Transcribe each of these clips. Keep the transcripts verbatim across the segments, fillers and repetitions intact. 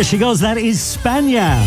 There she goes. That is Spania.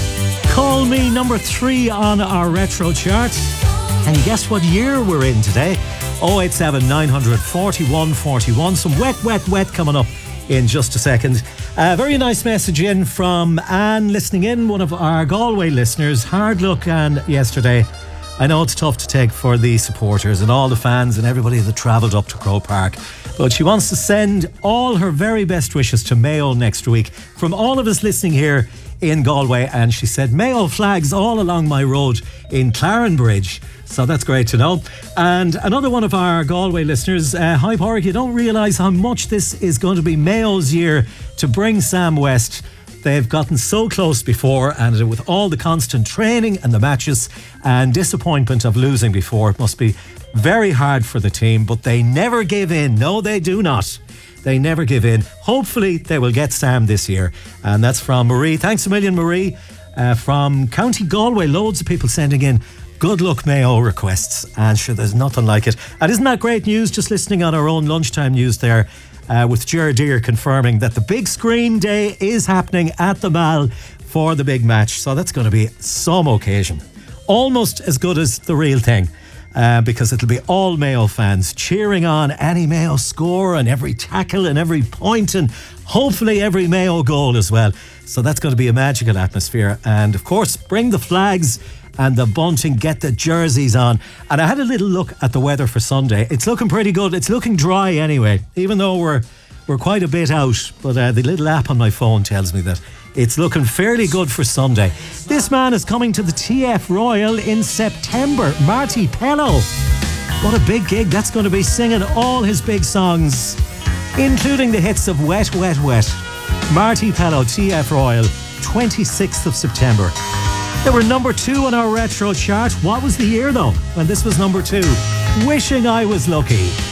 Call Me, number three on our retro chart. And guess what year we're in today? oh eight seven, nine four one, four one. Some wet, wet, wet coming up in just a second. A very nice message in from Anne listening in, one of our Galway listeners. Hard luck, Anne, yesterday. I know it's tough to take for the supporters and all the fans and everybody that travelled up to Croke Park, but she wants to send all her very best wishes to Mayo next week from all of us listening here in Galway. And she said, Mayo flags all along my road in Clarenbridge. So that's great to know. And another one of our Galway listeners, uh, hi Pádraig, you don't realise how much this is going to be Mayo's year to bring Sam West. They've gotten so close before, and with all the constant training and the matches and disappointment of losing before, it must be very hard for the team, but they never give in. No, they do not. They never give in. Hopefully they will get Sam this year. And that's from Marie. Thanks a million, Marie. Uh, from County Galway, loads of people sending in good luck Mayo requests, and sure, there's nothing like it. And isn't that great news? Just listening on our own lunchtime news there, uh, with Ger Deer confirming that the big screen day is happening at the Mall for the big match. So that's going to be some occasion, almost as good as the real thing, uh, because it'll be all Mayo fans cheering on any Mayo score and every tackle and every point, and hopefully every Mayo goal as well. So that's going to be a magical atmosphere. And of course, bring the flags and the bunting, get the jerseys on. And I had a little look at the weather for Sunday. It's looking pretty good. It's looking dry anyway, even though we're we're quite a bit out. But uh, the little app on my phone tells me that it's looking fairly good for Sunday. This man is coming to the T F Royal in September. Marty Pellow. What a big gig that's going to be, singing all his big songs, including the hits of Wet, Wet, Wet. Marty Pellow, T F Royal, twenty-sixth of September. They were number two on our retro chart. What was the year though when this was number two? Wishing I Was Lucky.